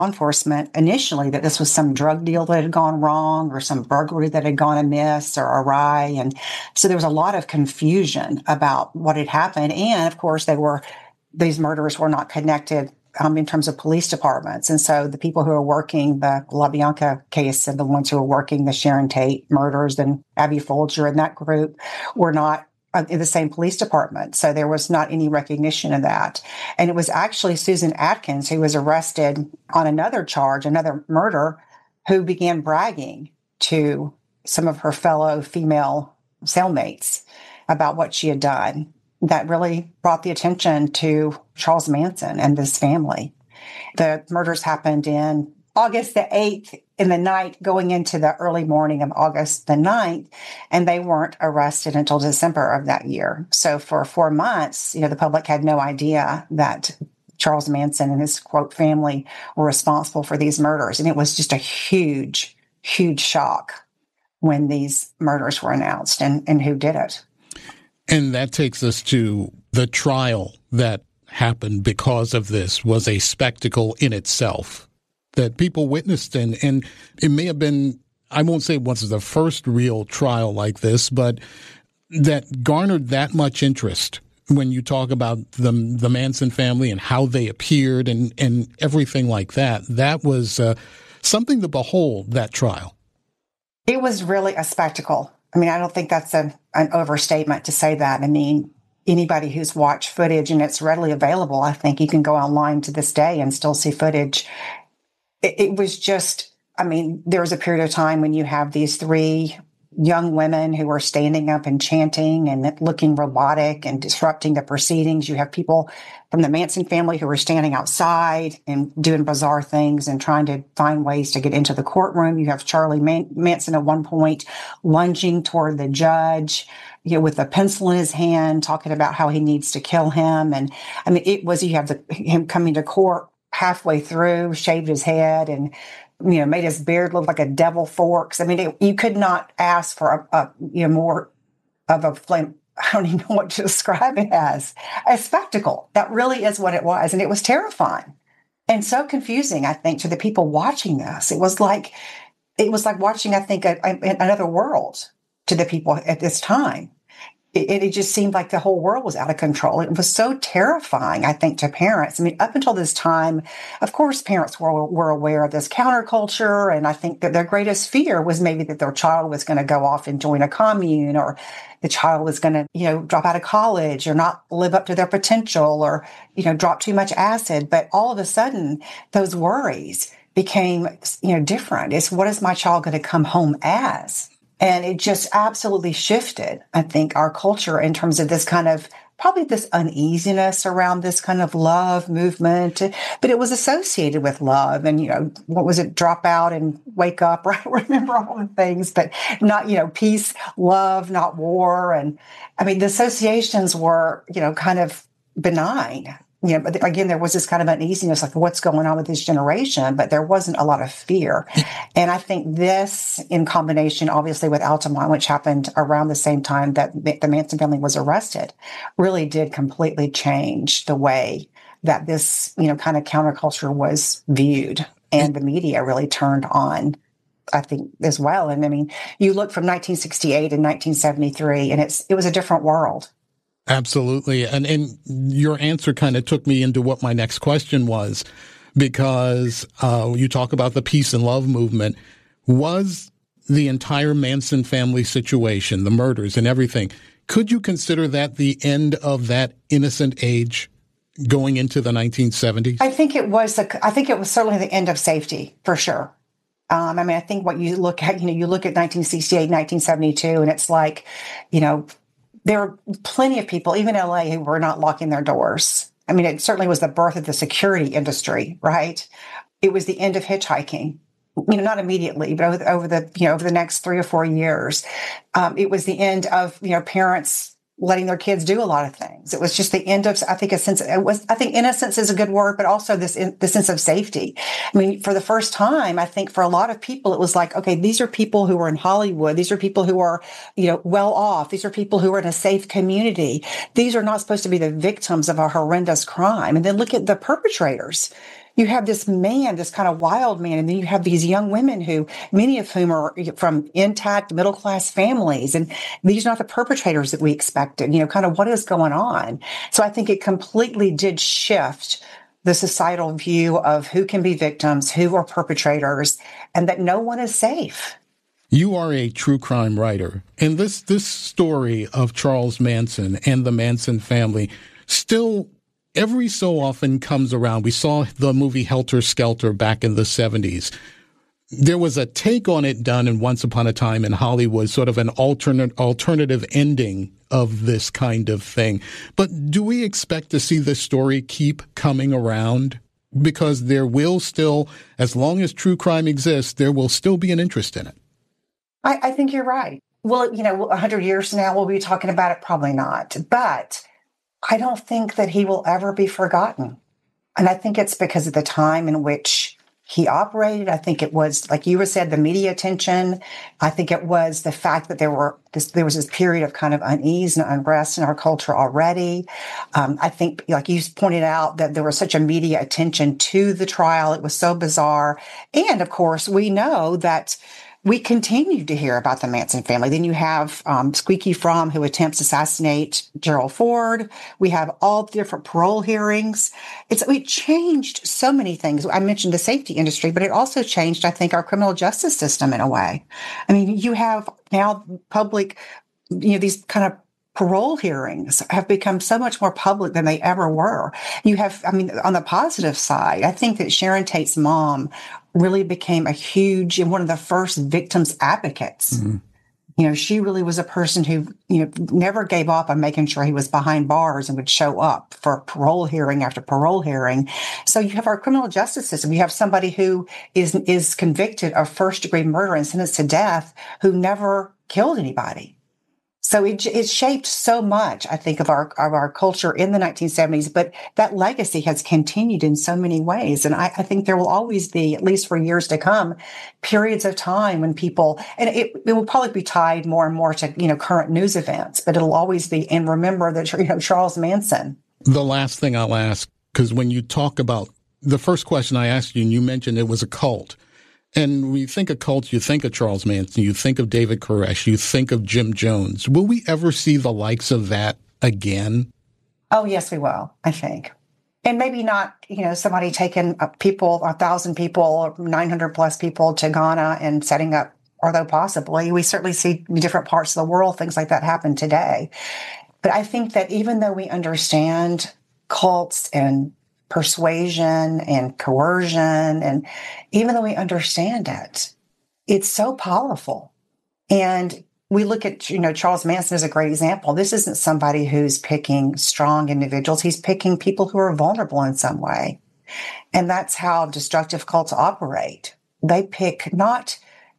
enforcement initially that this was some drug deal that had gone wrong or some burglary that had gone amiss or awry. And so there was a lot of confusion about what had happened. And of course, these murderers were not connected in terms of police departments. And so the people who are working the LaBianca case and the ones who are working the Sharon Tate murders and Abby Folger and that group were not in the same police department. So there was not any recognition of that. And it was actually Susan Atkins who was arrested on another charge, another murder, who began bragging to some of her fellow female cellmates about what she had done. That really brought the attention to Charles Manson and this family. The murders happened in August the 8th in the night, going into the early morning of August the 9th, and they weren't arrested until December of that year. So for 4 months, the public had no idea that Charles Manson and his, quote, family were responsible for these murders. And it was just a huge, huge shock when these murders were announced and who did it. And that takes us to the trial that happened because of this was a spectacle in itself that people witnessed. And it may have been, I won't say it was the first real trial like this, but that garnered that much interest when you talk about the Manson family and how they appeared and everything like that. That was something to behold, that trial. It was really a spectacle. I mean, I don't think that's an overstatement to say that. I mean, anybody who's watched footage, and it's readily available, I think you can go online to this day and still see footage. It was just, I mean, there was a period of time when you have these three young women who are standing up and chanting and looking robotic and disrupting the proceedings. You have people from the Manson family who are standing outside and doing bizarre things and trying to find ways to get into the courtroom. You have Charlie Manson at one point lunging toward the judge, with a pencil in his hand, talking about how he needs to kill him. And I mean, you have him coming to court halfway through, shaved his head and made his beard look like a devil forks. I mean, you could not ask for a more of a flame. I don't even know what to describe it as. A spectacle. That really is what it was. And it was terrifying and so confusing, I think, to the people watching this. It was like watching, I think, another world to the people at this time. It just seemed like the whole world was out of control. It was so terrifying, I think, to parents. I mean, up until this time, of course, parents were aware of this counterculture. And I think that their greatest fear was maybe that their child was going to go off and join a commune, or the child was going to, drop out of college or not live up to their potential, or, drop too much acid. But all of a sudden, those worries became, different. It's, what is my child going to come home as? And it just absolutely shifted, I think, our culture in terms of this kind of, probably this uneasiness around this kind of love movement. But it was associated with love and, what was it? Drop out and wake up, right? Remember all the things, but not, peace, love, not war. And I mean, the associations were, kind of benign. But again, there was this kind of uneasiness, like what's going on with this generation, but there wasn't a lot of fear. And I think this, in combination, obviously, with Altamont, which happened around the same time that the Manson family was arrested, really did completely change the way that this, kind of counterculture was viewed. And the media really turned on, I think, as well. And I mean, you look from 1968 and 1973, and it was a different world. Absolutely. And your answer kind of took me into what my next question was, because you talk about the peace and love movement. Was the entire Manson family situation, the murders and everything, could you consider that the end of that innocent age going into the 1970s? I think it was certainly the end of safety, for sure. I mean, I think what you look at, you look at 1968, 1972, and it's like, there are plenty of people, even in LA, who were not locking their doors. I mean, it certainly was the birth of the security industry, right? It was the end of hitchhiking, not immediately, but over the next 3 or 4 years. It was the end of, parents letting their kids do a lot of things. It was just the end of, I think, innocence is a good word, but also the sense of safety. I mean, for the first time, I think for a lot of people, it was like, okay, these are people who are in Hollywood. These are people who are, well off. These are people who are in a safe community. These are not supposed to be the victims of a horrendous crime. And then look at the perpetrators. you have this man, this kind of wild man, and then you have these young women who, many of whom are from intact middle class families, and these are not the perpetrators that we expected. Kind of what is going on. So I think it completely did shift the societal view of who can be victims, who are perpetrators, and that no one is safe. You are a true crime writer, and this story of Charles Manson and the Manson family still every so often comes around. We saw the movie Helter Skelter back in the 70s. There was a take on it done in Once Upon a Time in Hollywood, sort of an alternative ending of this kind of thing. But do we expect to see this story keep coming around? Because there will still, as long as true crime exists, there will still be an interest in it. I think you're right. Well, 100 years from now, we'll be talking about it? Probably not. But I don't think that he will ever be forgotten. And I think it's because of the time in which he operated. I think it was, like you said, the media attention. I think it was the fact that there was this period of kind of unease and unrest in our culture already. I think, like you pointed out, that there was such a media attention to the trial. It was so bizarre. And of course, we know that we continue to hear about the Manson family. Then you have Squeaky Fromm, who attempts to assassinate Gerald Ford. We have all the different parole hearings. It changed so many things. I mentioned the safety industry, but it also changed, I think, our criminal justice system in a way. I mean, you have now public, these kind of parole hearings have become so much more public than they ever were. You have, on the positive side, I think that Sharon Tate's mom really became a huge and one of the first victims advocates. Mm-hmm. She really was a person who, never gave up on making sure he was behind bars and would show up for parole hearing after parole hearing. So you have our criminal justice system. You have somebody who is convicted of first-degree murder and sentenced to death who never killed anybody. So it shaped so much, I think, of our culture in the 1970s, but that legacy has continued in so many ways. And I think there will always be, at least for years to come, periods of time when people, and it will probably be tied more and more to, current news events, but it'll always be, and remember that, Charles Manson. The last thing I'll ask, because when you talk about the first question I asked you, and you mentioned it was a cult. And when you think of cults, you think of Charles Manson, you think of David Koresh, you think of Jim Jones. Will we ever see the likes of that again? Oh, yes, we will, I think. And maybe not, somebody taking 1,000 people, or 900 plus people to Ghana and setting up, although possibly. We certainly see in different parts of the world things like that happen today. But I think that even though we understand cults and persuasion and coercion, and even though we understand it, it's so powerful. And we look at, Charles Manson is a great example. This isn't somebody who's picking strong individuals. He's picking people who are vulnerable in some way. And that's how destructive cults operate. They pick not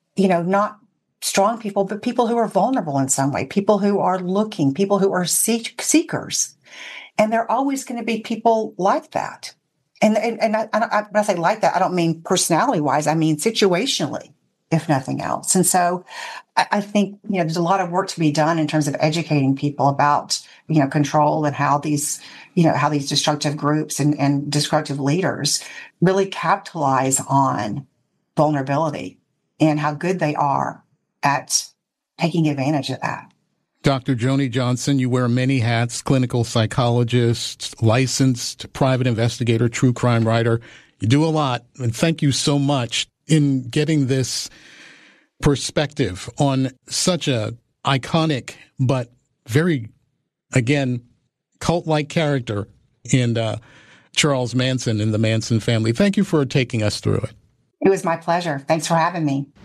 strong people, but people who are vulnerable in some way, people who are looking, people who are seekers. And there are always going to be people like that. And when I say like that, I don't mean personality-wise. I mean situationally, if nothing else. And so I think, there's a lot of work to be done in terms of educating people about, control and how these destructive groups and destructive leaders really capitalize on vulnerability and how good they are at taking advantage of that. Dr. Joni Johnson, you wear many hats: clinical psychologist, licensed private investigator, true crime writer. You do a lot, and thank you so much in getting this perspective on such a iconic but very, again, cult-like character in Charles Manson and the Manson family. Thank you for taking us through it. It was my pleasure. Thanks for having me.